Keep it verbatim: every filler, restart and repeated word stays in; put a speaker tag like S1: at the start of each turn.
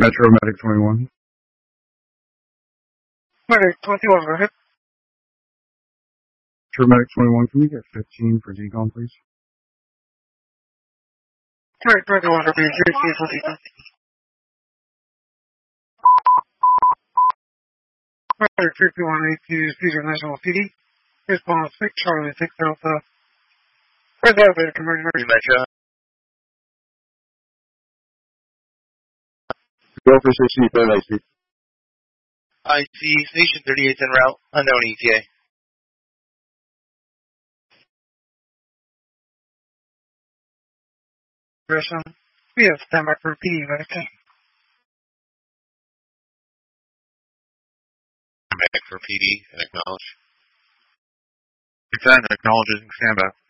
S1: Metro Medic twenty-one.
S2: Medic twenty-one, go ahead.
S1: Metro Medic twenty-one, can we get fifteen for decon, please?
S2: Medic twenty-one, will be fifteen for decon. Medic three two one eight two, Cedar National P D. Response six, Charlie six Delta. Where's that bit of conversion?
S3: Metro.
S1: Go for sixty, third I C.
S3: I C, Station thirty-eight en route, unknown E T A.
S2: Gresham, we have standby for P D, Medic.
S3: Medic for P D, and acknowledge.
S1: Lieutenant, acknowledging standby.